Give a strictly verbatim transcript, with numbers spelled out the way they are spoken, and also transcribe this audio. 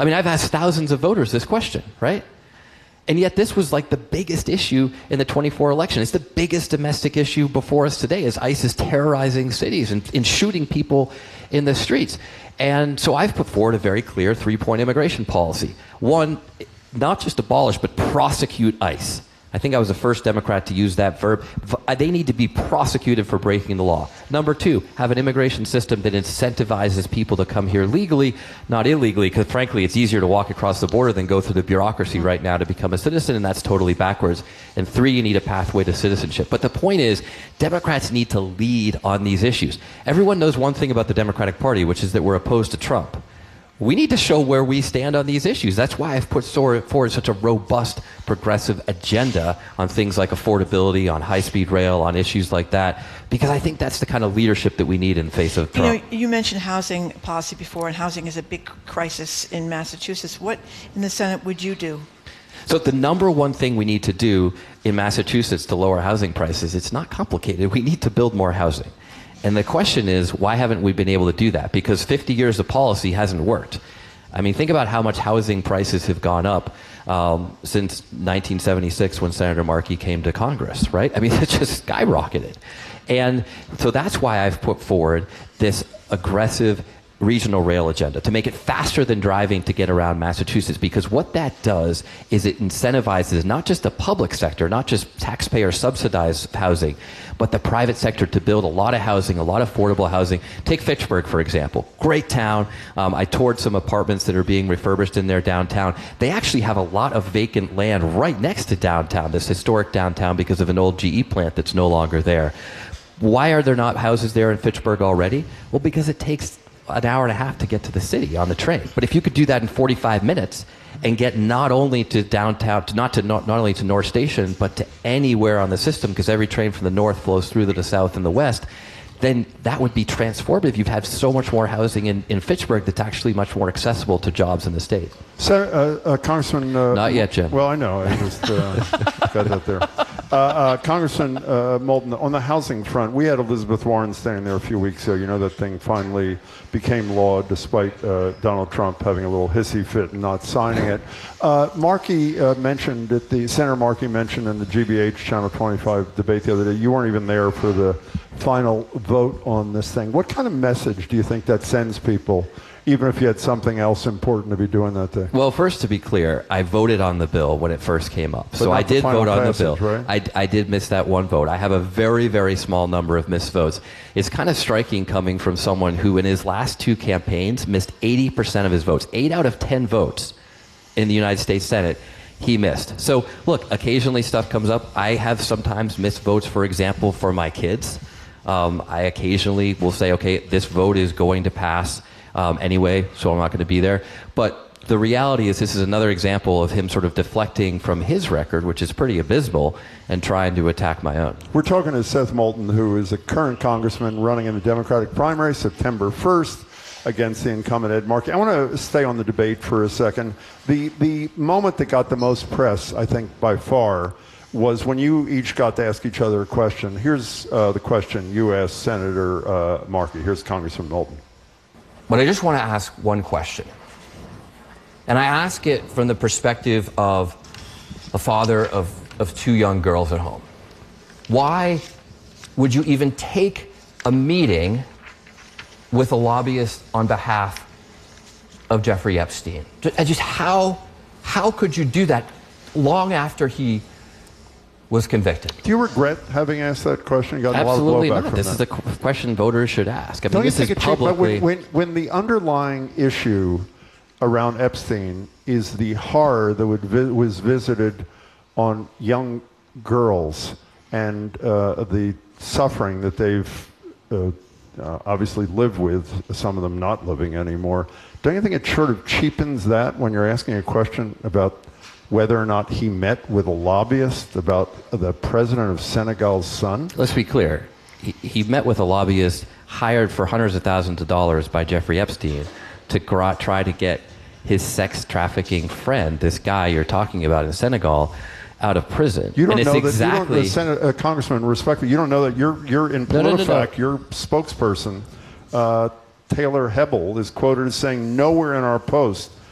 I mean, I've asked thousands of voters this question, right? And yet this was like the biggest issue in the twenty-four election. It's the biggest domestic issue before us today is ICE is terrorizing cities and, and shooting people in the streets. And so I've put forward a very clear three-point immigration policy. One, not just abolish, but prosecute ICE. I think I was the first Democrat to use that verb. They need to be prosecuted for breaking the law. Number two, have an immigration system that incentivizes people to come here legally, not illegally, because frankly, it's easier to walk across the border than go through the bureaucracy right now to become a citizen, and that's totally backwards. And three, you need a pathway to citizenship. But the point is, Democrats need to lead on these issues. Everyone knows one thing about the Democratic Party, which is that we're opposed to Trump. We need to show where we stand on these issues. That's why I've put forward such a robust, progressive agenda on things like affordability, on high-speed rail, on issues like that, because I think that's the kind of leadership that we need in the face of Trump. You know, you mentioned housing policy before, and housing is a big crisis in Massachusetts. What in the Senate would you do? So the number one thing we need to do in Massachusetts to lower housing prices, it's not complicated. We need to build more housing. And the question is, why haven't we been able to do that? Because fifty years of policy hasn't worked. I mean, think about how much housing prices have gone up um, since nineteen seventy-six when Senator Markey came to Congress, right? I mean, it just skyrocketed. And so that's why I've put forward this aggressive regional rail agenda, to make it faster than driving to get around Massachusetts, because what that does is it incentivizes not just the public sector, not just taxpayer subsidized housing, but the private sector to build a lot of housing, a lot of affordable housing. Take Fitchburg, for example. Great town. Um, I toured some apartments that are being refurbished in their downtown. They actually have a lot of vacant land right next to downtown, this historic downtown, because of an old G E plant that's no longer there. Why are there not houses there in Fitchburg already? Well, because it takes an hour and a half to get to the city on the train. But if you could do that in forty-five minutes and get not only to downtown, to not to not, not only to North Station, but to anywhere on the system, because every train from the north flows through to the south and the west, then that would be transformative. You'd have so much more housing in, in Fitchburg that's actually much more accessible to jobs in the state. So, uh, uh, Congressman... Uh, Not yet, Jim. Well, I know. I just uh, got that there. Uh, uh, Congressman uh, Moulton, on the housing front, we had Elizabeth Warren standing there a few weeks ago. You know, that thing finally became law despite uh, Donald Trump having a little hissy fit and not signing it. Uh, Markey uh, mentioned, at the Senator Markey mentioned in the G B H Channel twenty-five debate the other day, you weren't even there for the final vote on this thing. What kind of message do you think that sends people, even if you had something else important to be doing that day? Well, first, to be clear, I voted on the bill when it first came up. But so I did vote on passage, the bill. Right? I, I did miss that one vote. I have a very, very small number of missed votes. It's kind of striking coming from someone who in his last two campaigns missed eighty percent of his votes. Eight out of ten votes in the United States Senate he missed. So look, occasionally stuff comes up. I have sometimes missed votes, for example, for my kids. Um, I occasionally will say, okay, this vote is going to pass Um, anyway, so I'm not going to be there. But the reality is this is another example of him sort of deflecting from his record, which is pretty abysmal, and trying to attack my own. We're talking to Seth Moulton, who is a current congressman running in the Democratic primary September first against the incumbent Ed Markey. I want to stay on the debate for a second. The, the moment that got the most press, I think, by far, was when you each got to ask each other a question. Here's uh, the question you asked Senator uh, Markey. Here's Congressman Moulton. But I just want to ask one question. And I ask it from the perspective of a father of, of two young girls at home. Why would you even take a meeting with a lobbyist on behalf of Jeffrey Epstein? And just how, how could you do that long after he was convicted? Do you regret having asked that question? You got Absolutely a lot of blowback not. from This that. is a question voters should ask. I mean, Don't this you think is it should, but publicly... when, when, when the underlying issue around Epstein is the horror that would vi- was visited on young girls and uh, the suffering that they've uh, uh, obviously lived with, some of them not living anymore, don't you think it sort of cheapens that when you're asking a question about whether or not he met with a lobbyist about the president of Senegal's son? Let's be clear. He, he met with a lobbyist hired for hundreds of thousands of dollars by Jeffrey Epstein to gra- try to get his sex trafficking friend, this guy you're talking about in Senegal, out of prison. You don't and know it's that, exactly... you don't, uh, Senator, uh, Congressman, respectfully, you don't know that you're, you're in No, no, no, PolitiFact, no. your spokesperson, uh, Taylor Hebel, is quoted as saying, nowhere in our post